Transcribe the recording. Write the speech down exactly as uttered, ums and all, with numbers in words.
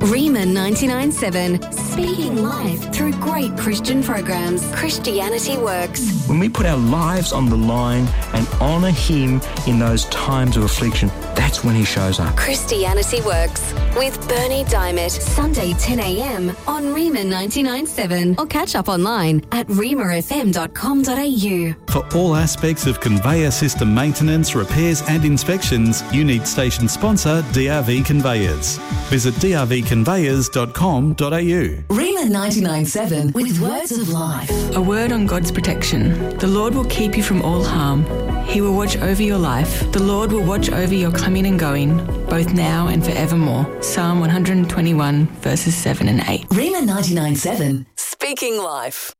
Rima ninety-nine point seven, speaking life through great Christian programs. Christianity Works. When we put our lives on the line and honour Him in those times of affliction, that's when He shows up. Christianity Works with Bernie Diamond. Sunday ten a.m. on Rima ninety-nine point seven or catch up online at rima f m dot com dot a u. For all aspects of conveyor system maintenance, repairs and inspections, you need station sponsor D R V Conveyors. Visit d r v conveyors dot com dot a u. Rima ninety-nine point seven with words of life. A word on God's protection. The Lord will keep you from all harm. He will watch over your life. The Lord will watch over your coming and going, both now and forevermore. Psalm one twenty-one, verses seven and eight. Rima ninety-nine point seven, speaking life.